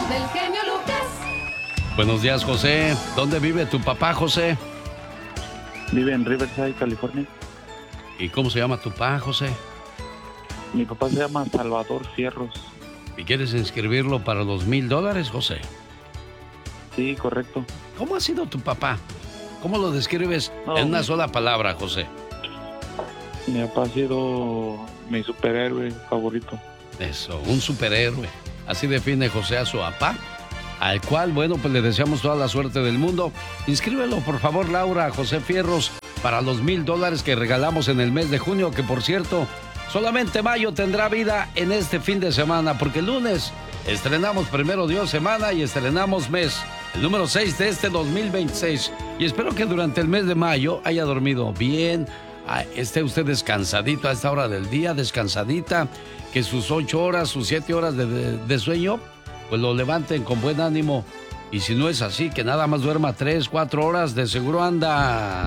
del genio Lucas. Buenos días, José. ¿Dónde vive tu papá, José? Vive en Riverside, California. ¿Y cómo se llama tu papá, José? Mi papá se llama Salvador Fierros. ¿Y quieres inscribirlo para los $1,000, José? Sí, correcto. ¿Cómo ha sido tu papá? ¿Cómo lo describes en una sola palabra, José? Mi papá ha sido mi superhéroe favorito. Eso, un superhéroe. Así define José a su papá, al cual, bueno, pues le deseamos toda la suerte del mundo. Inscríbelo, por favor, Laura, José Fierros, para los $1,000 que regalamos en el mes de junio, que por cierto, solamente mayo tendrá vida en este fin de semana, porque el lunes estrenamos primero Dios semana y estrenamos mes, el número 6 de este 2026. Y espero que durante el mes de mayo haya dormido bien, esté usted descansadito a esta hora del día, descansadita, que sus 8 horas, sus 7 horas de sueño, pues lo levanten con buen ánimo. Y si no es así, que nada más duerma 3, 4 horas, de seguro anda